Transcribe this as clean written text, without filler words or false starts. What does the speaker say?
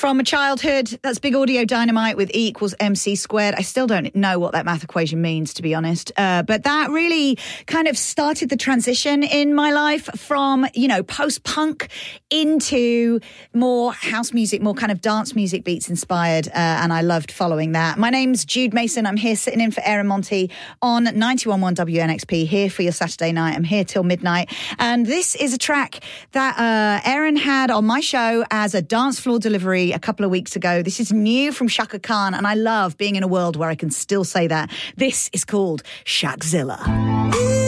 from a childhood. That's Big Audio Dynamite with E equals MC squared. I still don't know what that math equation means, to be honest. But that really kind of started the transition in my life from, post-punk into more house music, more kind of dance music beats inspired. And I loved following that. My name's Jude Mason. I'm here sitting in for Aaron Monty on 91.1 WNXP, here for your Saturday night. I'm here till midnight. And this is a track that Aaron had on my show as a dance floor delivery a couple of weeks ago. This is new from Chaka Khan, and I love being in a world where I can still say that. This is called Shakzilla.